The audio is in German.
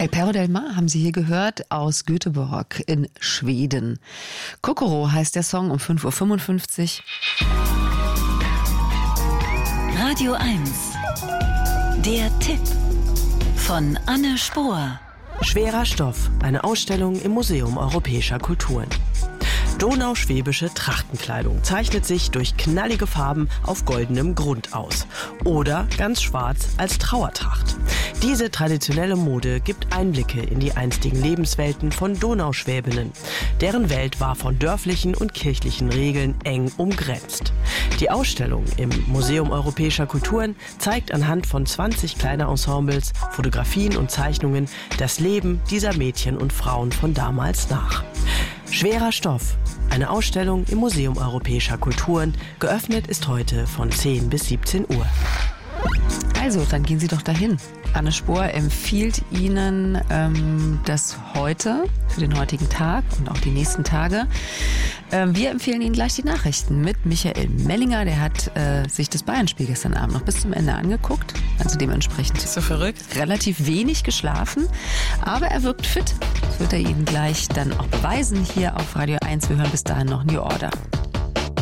El Perro del Mar haben Sie hier gehört aus Göteborg in Schweden. Kokoro heißt der Song um 5.55 Uhr. Radio 1. Der Tipp von Anne Spohr. Schwerer Stoff, eine Ausstellung im Museum Europäischer Kulturen. Donauschwäbische Trachtenkleidung zeichnet sich durch knallige Farben auf goldenem Grund aus oder ganz schwarz als Trauertracht. Diese traditionelle Mode gibt Einblicke in die einstigen Lebenswelten von Donauschwäbinnen. Deren Welt war von dörflichen und kirchlichen Regeln eng umgrenzt. Die Ausstellung im Museum Europäischer Kulturen zeigt anhand von 20 Kleiderensembles, Fotografien und Zeichnungen das Leben dieser Mädchen und Frauen von damals nach. Schwerer Stoff, eine Ausstellung im Museum Europäischer Kulturen. Geöffnet ist heute von 10 bis 17 Uhr. Also, dann gehen Sie doch dahin. Anne Spohr empfiehlt Ihnen das heute, für den heutigen Tag und auch die nächsten Tage. Wir empfehlen Ihnen gleich die Nachrichten mit Michael Mellinger. Der hat sich das Bayern-Spiel gestern Abend noch bis zum Ende angeguckt. Also dementsprechend so verrückt. Relativ wenig geschlafen. Aber er wirkt fit. Das wird er Ihnen gleich dann auch beweisen hier auf Radio 1. Wir hören bis dahin noch New Order.